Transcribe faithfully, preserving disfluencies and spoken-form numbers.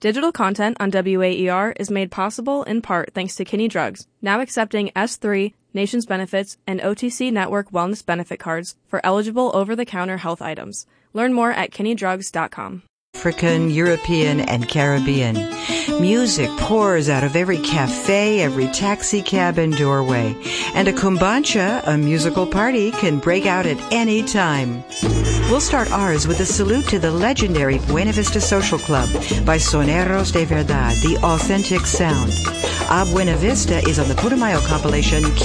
Digital content on W A E R is made possible in part thanks to Kinney Drugs, now accepting S three, Nations Benefits, and O T C Network Wellness Benefit cards for eligible over-the-counter health items. Learn more at kinney drugs dot com. African, European, and Caribbean. Music pours out of every cafe, every taxi cab and doorway. And a kumbancha, a musical party, can break out at any time. We'll start ours with a salute to the legendary Buena Vista Social Club by Soneros de Verdad, the authentic sound. A Buena Vista is on the Putumayo compilation